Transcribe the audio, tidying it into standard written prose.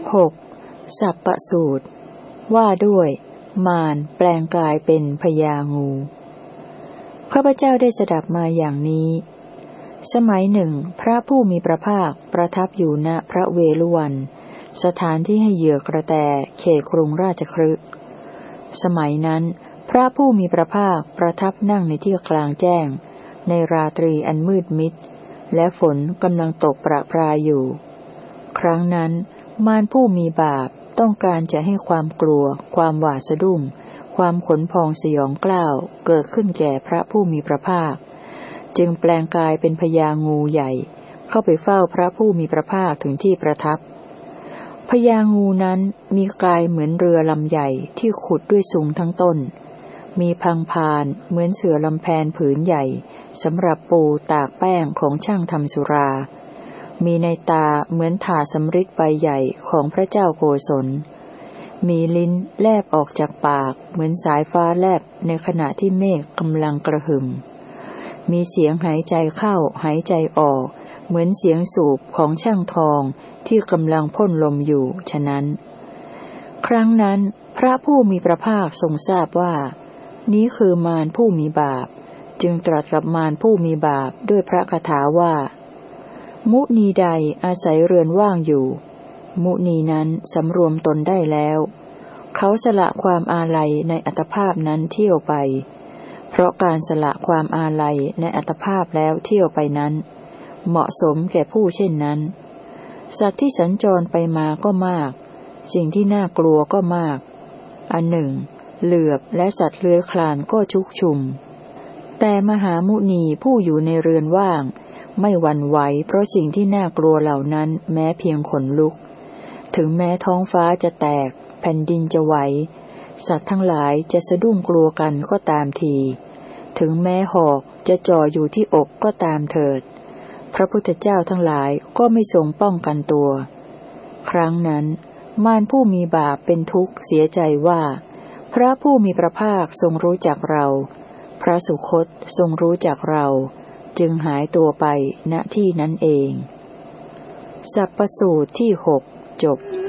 6. สัปปสูตรว่าด้วยมารแปลงกายเป็นพญางูข้าพเจ้าได้สดับมาอย่างนี้สมัยหนึ่งพระผู้มีพระภาคประทับอยู่ณพระเวฬุวันสถานที่ให้เหยื่อกระแตเขตกรุงราชคฤห์สมัยนั้นพระผู้มีพระภาคประทับนั่งในที่กลางแจ้งในราตรีอันมืดมิดและฝนกำลังตกประปรายอยู่ครั้งนั้นมารผู้มีบาปต้องการจะให้ความกลัวความหวาดสะดุ้งความขนพองสยองกล้าวเกิดขึ้นแก่พระผู้มีพระภาคจึงแปลงกายเป็นพญางูใหญ่เข้าไปเฝ้าพระผู้มีพระภาคถึงที่ประทับพญางูนั้นมีกายเหมือนเรือลำใหญ่ที่ขุดด้วยสูงทั้งต้นมีพังพานเหมือนเสื่อลำแพนผืนใหญ่สำหรับปูตากแป้งของช่างทำสุรามีในตาเหมือนถาดสำริดใบใหญ่ของพระเจ้าโกศลมีลิ้นแลบออกจากปากเหมือนสายฟ้าแลบในขณะที่เมฆกำลังกระหึ่มมีเสียงหายใจเข้าหายใจออกเหมือนเสียงสูบของช่างทองที่กำลังพ่นลมอยู่ฉะนั้นครั้งนั้นพระผู้มีพระภาคทรงทราบว่านี้คือมารผู้มีบาปจึงตรัสกับมารผู้มีบาปด้วยพระคาถาว่ามุนีใดอาศัยเรือนว่างอยู่มุนีนั้นสำรวมตนได้แล้วเขาสละความอาลัยในอัตภาพนั้นเที่ยวไปเพราะการสละความอาลัยในอัตภาพแล้วเที่ยวไปนั้นเหมาะสมแก่ผู้เช่นนั้นสัตว์ที่สัญจรไปมาก็มากสิ่งที่น่ากลัวก็มากอันหนึ่งเหลือบและสัตว์เลื้อยคลานก็ชุกชุมแต่มหามุนีผู้อยู่ในเรือนว่างไม่หวั่นไหวเพราะสิ่งที่น่ากลัวเหล่านั้นแม้เพียงขนลุกถึงแม้ท้องฟ้าจะแตกแผ่นดินจะไหวสัตว์ทั้งหลายจะสะดุ้งกลัวกันก็ตามทีถึงแม้หอกจะจ่ออยู่ที่อกก็ตามเถิดพระพุทธเจ้าทั้งหลายก็ไม่ทรงป้องกันตัวครั้งนั้นมารผู้มีบาปเป็นทุกข์เสียใจว่าพระผู้มีพระภาคทรงรู้จักเราพระสุคตทรงรู้จักเราจึงหายตัวไปณที่นั้นเองสัปปสูตรที่ 6 จบ